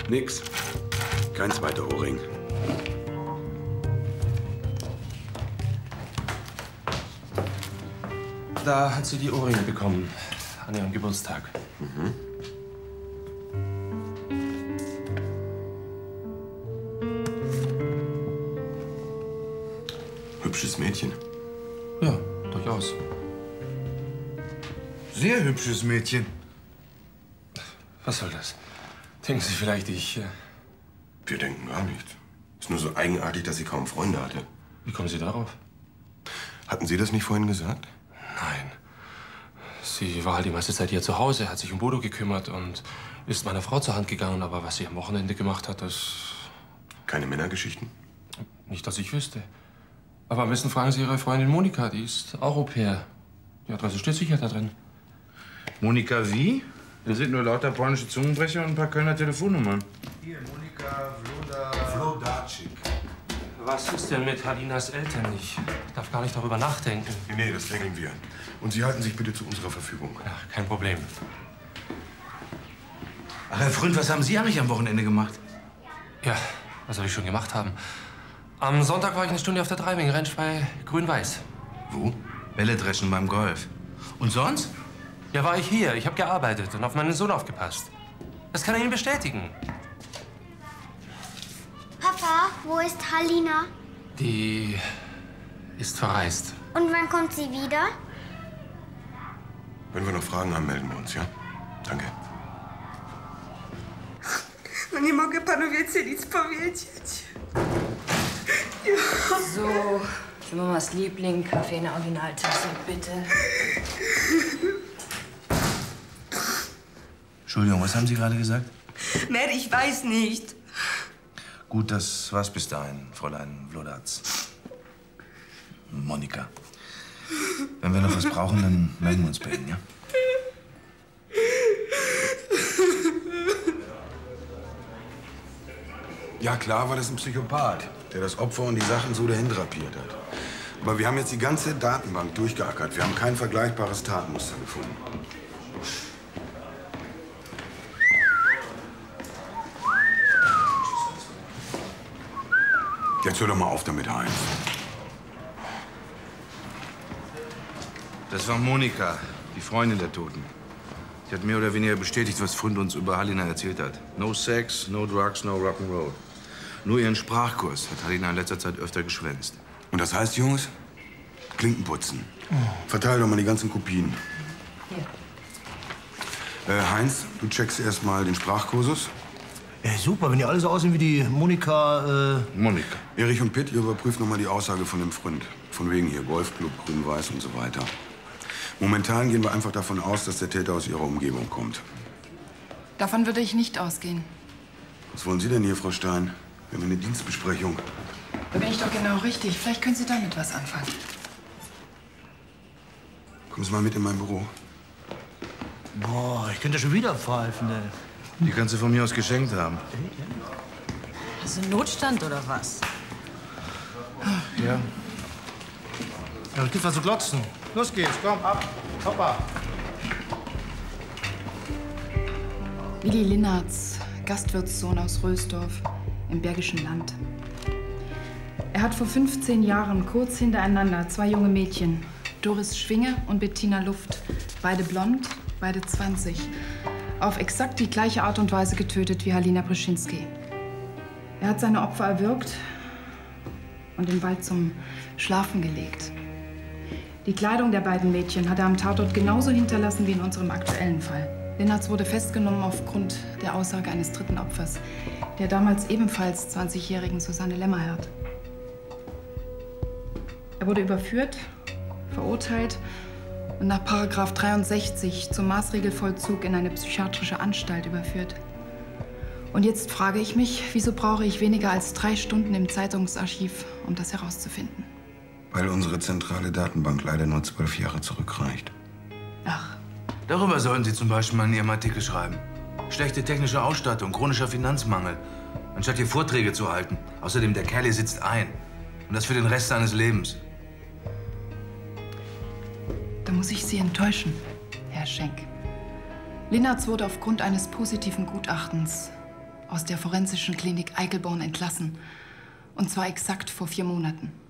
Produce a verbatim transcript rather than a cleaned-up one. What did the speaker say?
Nix. Kein zweiter Ohrring. Da hat sie die Ohrringe bekommen. An ihrem Geburtstag. Mhm. Hübsches Mädchen. Ja, durchaus. Sehr hübsches Mädchen. Was soll das? Denken Sie vielleicht, ich... Äh Wir denken gar nichts. Ist nur so eigenartig, dass sie kaum Freunde hatte. Wie kommen Sie darauf? Hatten Sie das nicht vorhin gesagt? Nein. Sie war halt die meiste Zeit hier zu Hause, hat sich um Bodo gekümmert und ist meiner Frau zur Hand gegangen. Aber was sie am Wochenende gemacht hat, das... Keine Männergeschichten? Nicht, dass ich wüsste. Aber am besten fragen Sie Ihre Freundin Monika, die ist auch Au-pair. Die Adresse steht sicher da drin. Monika wie? Da sind nur lauter polnische Zungenbrecher und ein paar Kölner Telefonnummern. Hier, Monika Vloda... Vlodarczyk. Was ist denn mit Halinas Eltern? Ich darf gar nicht darüber nachdenken. Nee, das regeln wir. Und Sie halten sich bitte zu unserer Verfügung. Ja, kein Problem. Ach, Herr Fründ, was haben Sie eigentlich am Wochenende gemacht? Ja, was soll ich schon gemacht haben? Am Sonntag war ich eine Stunde auf der Driving-Ranch bei Grün-Weiß. Wo? Bälle dreschen beim Golf. Und sonst? Ja, war ich hier. Ich habe gearbeitet und auf meinen Sohn aufgepasst. Das kann ich Ihnen bestätigen. Papa, wo ist Halina? Die ist verreist. Und wann kommt sie wieder? Wenn wir noch Fragen haben, melden wir uns, ja? Danke. No nie mogę panu więcej nic powiedzieć. So, für Mamas Liebling, Kaffee in Originaltasse, bitte. Entschuldigung, was haben Sie gerade gesagt? Mer, ich weiß nicht. Gut, das war's bis dahin, Fräulein Vlodarz. Monika. Wenn wir noch was brauchen, dann melden wir uns bei Ihnen, ja? Ja, klar war das ein Psychopath, der das Opfer und die Sachen so dahin drapiert hat. Aber wir haben jetzt die ganze Datenbank durchgeackert. Wir haben kein vergleichbares Tatmuster gefunden. Jetzt hör doch mal auf damit, Heinz. Das war Monika, die Freundin der Toten. Sie hat mehr oder weniger bestätigt, was Fründ uns über Halina erzählt hat. No Sex, no Drugs, no Rock'n'Roll. Nur ihren Sprachkurs hat Halina in letzter Zeit öfter geschwänzt. Und das heißt, Jungs, Klinken putzen. Verteil doch mal die ganzen Kopien. Hier. Äh, Heinz, du checkst erst mal den Sprachkursus. Ey, super, wenn die alle so aussehen wie die Monika, äh... Monika. Erich und Pitt, ihr überprüft noch mal die Aussage von dem Freund. Von wegen hier Golfclub, Grün-Weiß und so weiter. Momentan gehen wir einfach davon aus, dass der Täter aus Ihrer Umgebung kommt. Davon würde ich nicht ausgehen. Was wollen Sie denn hier, Frau Stein? Wir haben eine Dienstbesprechung. Da bin ich doch genau richtig. Vielleicht können Sie damit was anfangen. Kommen Sie mal mit in mein Büro. Boah, ich könnte schon wieder pfeifen, ey. Die kannst du von mir aus geschenkt haben. Hast du Notstand oder was? Ja. Ja, es gibt was zu glotzen. Los geht's, komm, ab. Hoppa. Willi Linnertz, Gastwirtssohn aus Rösdorf im Bergischen Land. Er hat vor fünfzehn Jahren kurz hintereinander zwei junge Mädchen, Doris Schwinge und Bettina Luft, beide blond, beide zwanzig, auf exakt die gleiche Art und Weise getötet wie Halina Brzezinski. Er hat seine Opfer erwürgt und im Wald zum Schlafen gelegt. Die Kleidung der beiden Mädchen hat er am Tatort genauso hinterlassen wie in unserem aktuellen Fall. Linnertz wurde festgenommen aufgrund der Aussage eines dritten Opfers, der damals ebenfalls zwanzigjährigen Susanne Lämmerhirt. Er wurde überführt, verurteilt und nach Paragraph dreiundsechzig zum Maßregelvollzug in eine psychiatrische Anstalt überführt. Und jetzt frage ich mich, wieso brauche ich weniger als drei Stunden im Zeitungsarchiv, um das herauszufinden? Weil unsere zentrale Datenbank leider nur zwölf Jahre zurückreicht. Ach. Darüber sollten Sie zum Beispiel mal in Ihrem Artikel schreiben. Schlechte technische Ausstattung, chronischer Finanzmangel. Anstatt hier Vorträge zu halten. Außerdem, der Kerl hier sitzt ein. Und das für den Rest seines Lebens. Da muss ich Sie enttäuschen, Herr Schenk. Linnertz wurde aufgrund eines positiven Gutachtens aus der forensischen Klinik Eichelborn entlassen. Und zwar exakt vor vier Monaten.